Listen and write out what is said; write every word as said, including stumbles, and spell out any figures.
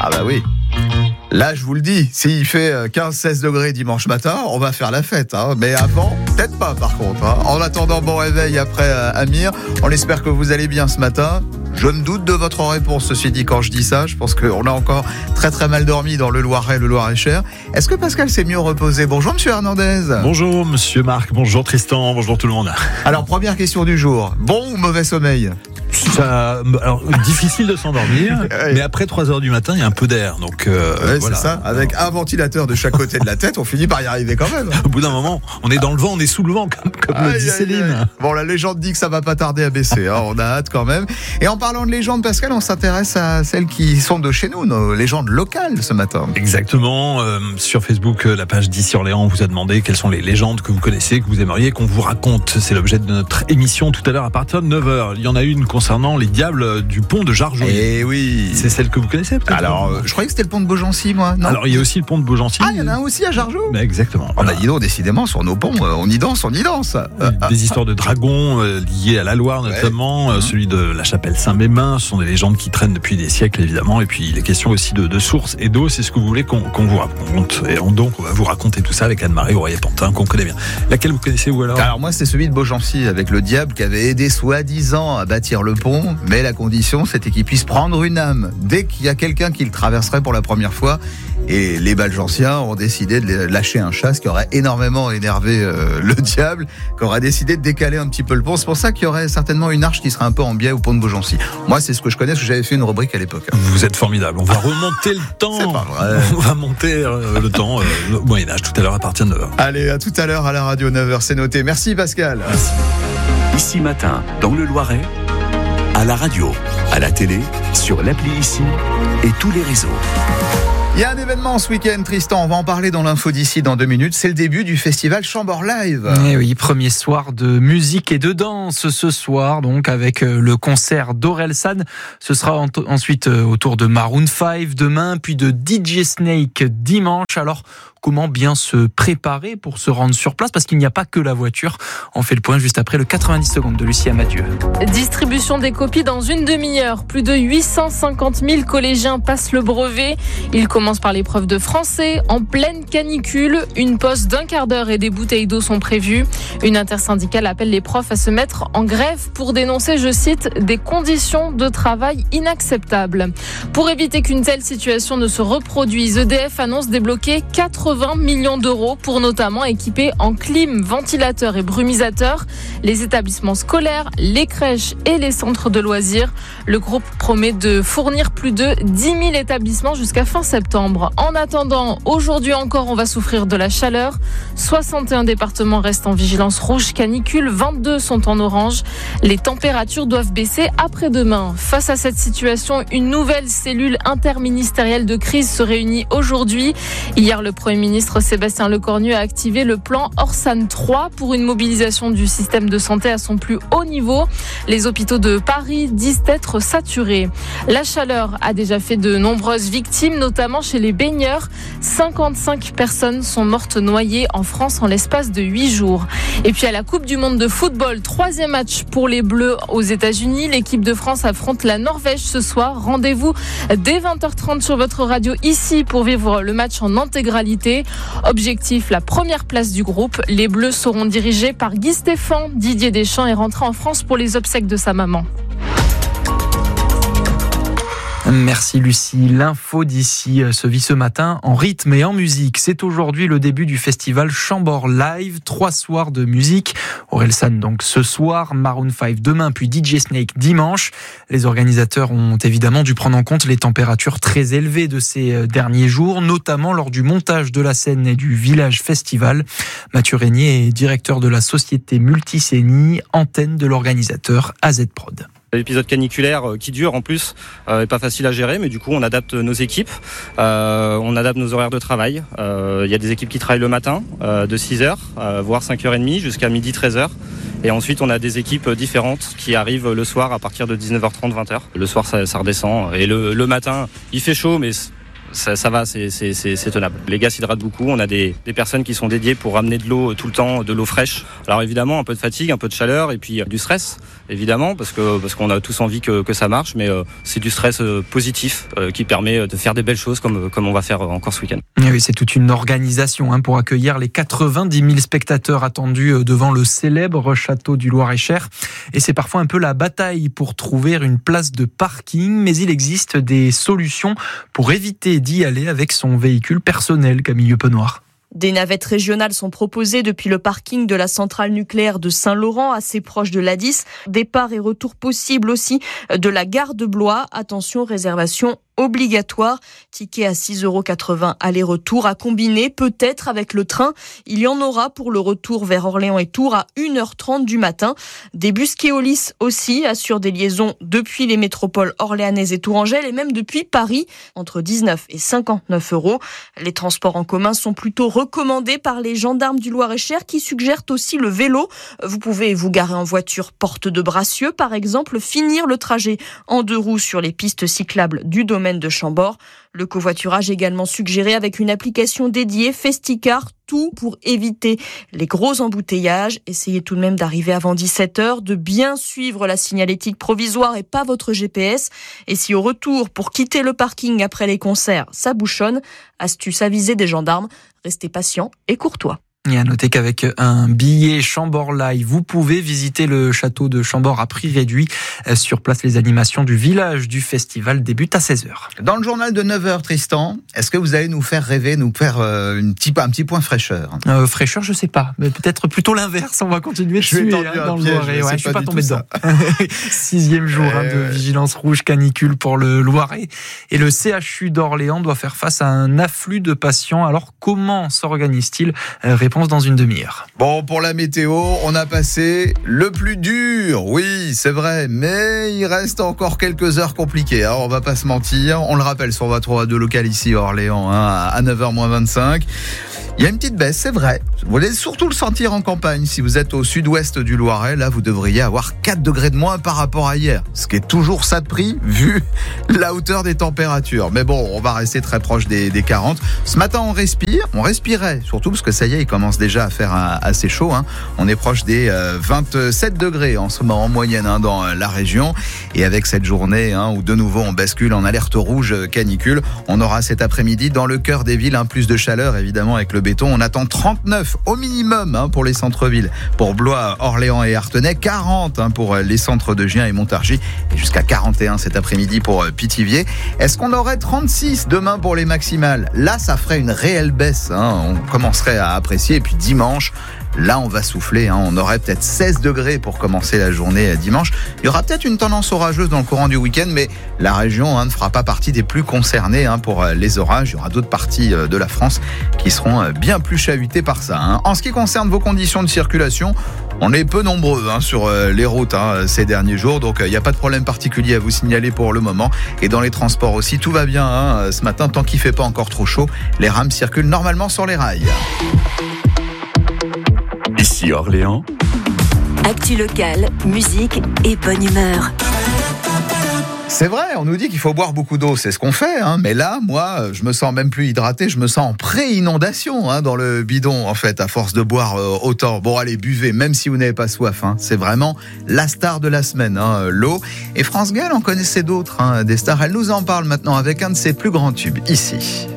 Ah bah oui. Là, je vous le dis, s'il fait quinze à seize degrés dimanche matin, on va faire la fête. Hein. Mais avant, peut-être pas par contre. Hein. En attendant, bon réveil après euh, Amir. On espère que vous allez bien ce matin. Je me doute de votre réponse, ceci dit, quand je dis ça. Je pense qu'on a encore très très mal dormi dans le Loiret, le Loir-et-Cher. Est-ce que Pascal s'est mieux reposé ? Bonjour Monsieur Hernandez. Bonjour Monsieur Marc, bonjour Tristan, bonjour tout le monde. Alors, première question du jour. Bon ou mauvais sommeil ? Ça, alors, difficile de s'endormir, ouais. Mais après trois heures du matin, il y a un peu d'air. Donc, euh, ouais, voilà. C'est ça. Avec un ventilateur de chaque côté de la tête, on finit par y arriver quand même. Au bout d'un moment, on est dans le vent, on est sous le vent, comme, comme aïe, le dit aïe, Céline. Aïe. Bon, la légende dit que ça va pas tarder à baisser. Hein. On a hâte quand même. Et en parlant de légendes, Pascal, on s'intéresse à celles qui sont de chez nous, nos légendes locales ce matin. Exactement. Euh, sur Facebook, la page d'Ici Orléans vous a demandé quelles sont les légendes que vous connaissez, que vous aimeriez qu'on vous raconte. C'est l'objet de notre émission tout à l'heure à partir de neuf heures. Il y en a une concernant les diables du pont de Jargeau. Eh oui. C'est celle que vous connaissez peut-être. Alors, euh, je croyais que c'était le pont de Beaugency, moi. Non. Alors, il y a aussi le pont de Beaugency. Ah, il y en a un aussi à Jargeau. Mais exactement. Voilà. On a dit non, décidément, sur nos ponts, on y danse, on y danse. Des ah, histoires de dragons euh, liées à la Loire, notamment. Ouais. Euh, celui de la chapelle Saint-Mémin. Ce sont des légendes qui traînent depuis des siècles, évidemment. Et puis, les questions aussi de, de sources et d'eau. C'est ce que vous voulez qu'on, qu'on vous raconte. Et donc, on va vous raconter tout ça avec Anne-Marie Oreiller-Pantin, qu'on connaît bien. Laquelle vous connaissez, ou alors ? Alors, moi, c'est celui de Beaugency, avec le diable qui avait aidé soi-disant à bâtir le pont. Mais la condition, c'était qu'il puisse prendre une âme dès qu'il y a quelqu'un qui le traverserait pour la première fois. Et les Balgenciens ont décidé de lâcher un chat, ce qui aurait énormément énervé euh, le diable, qui aurait décidé de décaler un petit peu le pont. C'est pour ça qu'il y aurait certainement une arche qui serait un peu en biais au pont de Beaugency. Moi, c'est ce que je connais, parce que j'avais fait une rubrique à l'époque. Vous êtes formidable. On va remonter le temps. C'est pas vrai. On va monter euh, le temps euh, au Moyen-Âge tout à l'heure à partir de neuf heures. Allez, à tout à l'heure à la radio, neuf heures, c'est noté. Merci Pascal. Merci. Ici matin, dans le Loiret, à la radio, à la télé, sur l'appli Ici et tous les réseaux. Il y a un événement ce week-end, Tristan, on va en parler dans l'info d'ici dans deux minutes. C'est le début du festival Chambord Live. Eh oui, premier soir de musique et de danse ce soir, donc avec le concert d'Orelsan. Ce sera en- ensuite autour de Maroon cinq demain, puis de D J Snake dimanche. Alors, comment bien se préparer pour se rendre sur place ? Parce qu'il n'y a pas que la voiture. On fait le point juste après le quatre-vingt-dix secondes de Lucie Mathieu. Distribution des copies dans une demi-heure. Plus de huit cent cinquante mille collégiens passent le brevet. Ils commencent par l'épreuve de français. En pleine canicule, une pause d'un quart d'heure et des bouteilles d'eau sont prévues. Une intersyndicale appelle les profs à se mettre en grève pour dénoncer, je cite, des conditions de travail inacceptables. Pour éviter qu'une telle situation ne se reproduise, E D F annonce débloquer quatre-vingts millions d'euros pour notamment équiper en clim, ventilateur et brumisateur les établissements scolaires, les crèches et les centres de loisirs. Le groupe promet de fournir plus de dix mille établissements jusqu'à fin septembre. En attendant, aujourd'hui encore, on va souffrir de la chaleur. soixante et un départements restent en vigilance rouge canicule, vingt-deux sont en orange. Les températures doivent baisser après-demain. Face à cette situation, une nouvelle cellule interministérielle de crise se réunit aujourd'hui. Hier, le Premier ministre Sébastien Lecornu a activé le plan Orsan trois pour une mobilisation du système de santé à son plus haut niveau. Les hôpitaux de Paris disent être saturés. La chaleur a déjà fait de nombreuses victimes, notamment chez les baigneurs. cinquante-cinq personnes sont mortes noyées en France en l'espace de huit jours. Et puis à la Coupe du Monde de football, troisième match pour les Bleus aux États-Unis. L'équipe de France affronte la Norvège ce soir. Rendez-vous dès vingt heures trente sur votre radio ici pour vivre le match en intégralité. Objectif, la première place du groupe. Les Bleus seront dirigés par Guy Stéphane. Didier Deschamps est rentré en France pour les obsèques de sa maman. Merci Lucie. L'info d'ici se vit ce matin en rythme et en musique. C'est aujourd'hui le début du festival Chambord Live. Trois soirs de musique. Orelsan donc ce soir, Maroon cinq demain, puis D J Snake dimanche. Les organisateurs ont évidemment dû prendre en compte les températures très élevées de ces derniers jours, notamment lors du montage de la scène et du village festival. Mathieu Régnier est directeur de la société Multisénie, antenne de l'organisateur A Z Prod. L'épisode caniculaire qui dure en plus euh, est pas facile à gérer, mais du coup on adapte nos équipes, euh, on adapte nos horaires de travail. Il euh, y a des équipes qui travaillent le matin euh, de six heures, euh, voire cinq heures trente jusqu'à midi treize heures. Et ensuite on a des équipes différentes qui arrivent le soir à partir de dix-neuf heures trente vingt heures. Le soir ça, ça redescend et le, le matin il fait chaud mais ça, ça va, c'est, c'est, c'est, c'est tenable. Les gars s'hydratent beaucoup, on a des, des personnes qui sont dédiées pour ramener de l'eau tout le temps, de l'eau fraîche. Alors évidemment, un peu de fatigue, un peu de chaleur et puis du stress, évidemment, parce que parce qu'on a tous envie que, que ça marche, mais euh, c'est du stress euh, positif euh, qui permet de faire des belles choses comme, comme on va faire encore ce week-end. Et oui, c'est toute une organisation hein, pour accueillir les quatre-vingt-dix mille spectateurs attendus devant le célèbre château du Loir-et-Cher. Et c'est parfois un peu la bataille pour trouver une place de parking, mais il existe des solutions pour éviter d'y aller avec son véhicule personnel, Camille Penoir. Des navettes régionales sont proposées depuis le parking de la centrale nucléaire de Saint-Laurent, assez proche de l'A D I S. Départ et retour possible aussi de la gare de Blois. Attention, réservation obligatoire. Ticket à six euros quatre-vingts aller-retour à combiner peut-être avec le train. Il y en aura pour le retour vers Orléans et Tours à une heure trente du matin. Des bus Keolis aussi assurent des liaisons depuis les métropoles orléanaises et tourangelles et même depuis Paris entre dix-neuf et cinquante-neuf euros. Les transports en commun sont plutôt recommandés par les gendarmes du Loir-et-Cher qui suggèrent aussi le vélo. Vous pouvez vous garer en voiture porte de Bracieux par exemple, finir le trajet en deux roues sur les pistes cyclables du domaine de Chambord. Le covoiturage également suggéré avec une application dédiée Festicar, tout pour éviter les gros embouteillages. Essayez tout de même d'arriver avant dix-sept heures, de bien suivre la signalétique provisoire et pas votre G P S. Et si au retour, pour quitter le parking après les concerts, ça bouchonne, astuce avisée des gendarmes, restez patient et courtois. Et à noter qu'avec un billet Chambord Live, vous pouvez visiter le château de Chambord à prix réduit. Sur place, les animations du village du festival débutent à seize heures. Dans le journal de neuf heures, Tristan, est-ce que vous allez nous faire rêver, nous faire euh, une petit, un petit point fraîcheur euh, Fraîcheur, je sais pas. Mais peut-être plutôt l'inverse. On va continuer je dessus hein, dans le Loiret. Ouais, je suis pas tombé dedans. Sixième jour hein, de vigilance rouge canicule pour le Loiret. Et le C H U d'Orléans doit faire face à un afflux de patients. Alors, comment s'organise-t-il ? Réponse dans une demi-heure. Bon, pour la météo, on a passé le plus dur, oui, c'est vrai, mais il reste encore quelques heures compliquées, hein, on va pas se mentir. On le rappelle sur votre radio locale ici à Orléans, hein, à neuf heures moins vingt-cinq. Il y a une petite baisse, c'est vrai. Vous allez surtout le sentir en campagne. Si vous êtes au sud-ouest du Loiret, là, vous devriez avoir quatre degrés de moins par rapport à hier. Ce qui est toujours ça de prix, vu la hauteur des températures. Mais bon, on va rester très proche des, des quarante. Ce matin, on respire. On respirait, surtout parce que ça y est, il commence déjà à faire assez chaud. Hein. On est proche des euh, vingt-sept degrés en ce moment, en moyenne, hein, dans la région. Et avec cette journée, hein, où de nouveau, on bascule en alerte rouge canicule, on aura cet après-midi, dans le cœur des villes, un plus de chaleur, évidemment, avec le béton. On attend trente-neuf au minimum hein, pour les centres-villes. Pour Blois, Orléans et Artenay, quarante hein, pour les centres de Gien et Montargis, et jusqu'à quarante et un cet après-midi pour Pithiviers. Est-ce qu'on aurait trente-six demain pour les maximales ? Là, ça ferait une réelle baisse. Hein. On commencerait à apprécier. Et puis dimanche, là, on va souffler. Hein. On aurait peut-être seize degrés pour commencer la journée dimanche. Il y aura peut-être une tendance orageuse dans le courant du week-end, mais la région hein, ne fera pas partie des plus concernées hein, pour les orages. Il y aura d'autres parties de la France qui seront bien plus chahutées par ça. Hein. En ce qui concerne vos conditions de circulation, on est peu nombreux hein, sur les routes hein, ces derniers jours, donc il n'y a pas de problème particulier à vous signaler pour le moment. Et dans les transports aussi, tout va bien hein, ce matin, tant qu'il ne fait pas encore trop chaud. Les rames circulent normalement sur les rails. Ici Orléans. Actu locale, musique et bonne humeur. C'est vrai, on nous dit qu'il faut boire beaucoup d'eau, c'est ce qu'on fait, hein. Mais là, moi, je me sens même plus hydraté, je me sens en pré-inondation hein, dans le bidon, en fait, à force de boire euh, autant. Bon, allez, buvez, même si vous n'avez pas soif. Hein. C'est vraiment la star de la semaine, hein, l'eau. Et France Gall en connaissait d'autres, hein, des stars. Elle nous en parle maintenant avec un de ses plus grands tubes, ici.